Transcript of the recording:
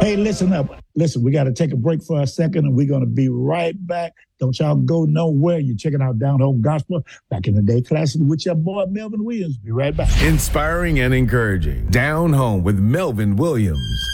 Hey, listen up. Listen, we got to take a break for a second, and we're going to be right back. Don't y'all go nowhere. You're checking out Down Home Gospel, Back in the Day Classic with your boy, Melvin Williams. Be right back. Inspiring and encouraging. Down Home with Melvin Williams.